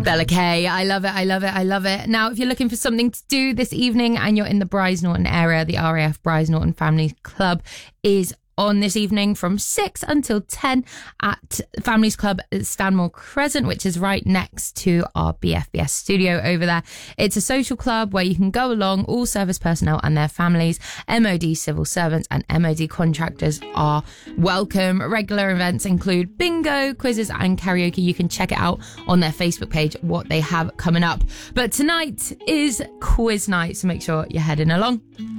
Bella Kay, I love it, I love it, I love it. Now, if you're looking for something to do this evening and you're in the Brize Norton area, the RAF Brize Norton Family Club is on this evening from 6 until 10 at Families Club at Stanmore Crescent, which is right next to our BFBS studio over there. It's a social club where you can go along. All service personnel and their families, MOD civil servants and MOD contractors are welcome. Regular events include bingo, quizzes and karaoke. You can check it out on their Facebook page, what they have coming up. But tonight is quiz night, so make sure you're heading along.